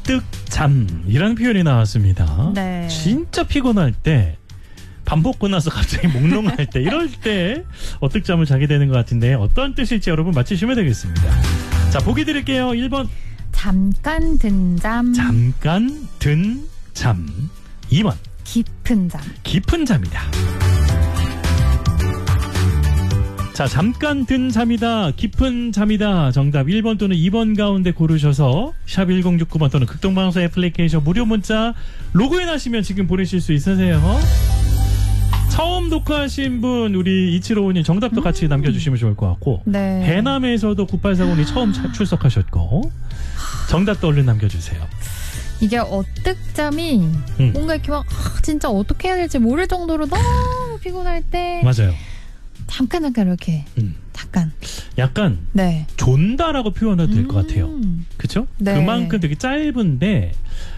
어뜩잠이라는 표현이 나왔습니다. 네. 진짜 피곤할 때, 밥 먹고 나서 갑자기 몽롱할 때, 이럴 때 어뜩잠을 자게 되는 것 같은데 어떤 뜻일지 여러분 맞히시면 되겠습니다. 자, 보기 드릴게요. 1번 잠깐 든 잠. 잠깐 든 잠. 2번 깊은 잠. 깊은 잠이다. 자, 잠깐 든 잠이다, 깊은 잠이다. 정답 1번 또는 2번 가운데 고르셔서 샵 1069번 또는 극동방송 애플리케이션 무료 문자 로그인 하시면 지금 보내실 수 있으세요. 처음 녹화하신 분 우리 2755님 정답도 같이 남겨주시면 좋을 것 같고, 네. 해남에서도 9840님 처음 출석하셨고 정답도 얼른 남겨주세요. 이게 어뜩잠이 뭔가 이렇게 막 진짜 어떻게 해야 될지 모를 정도로 너무 피곤할 때 맞아요. 잠깐 이렇게 잠깐 약간 네. 존다라고 표현해도 될 것 같아요. 그렇죠? 네. 그만큼 되게 짧은데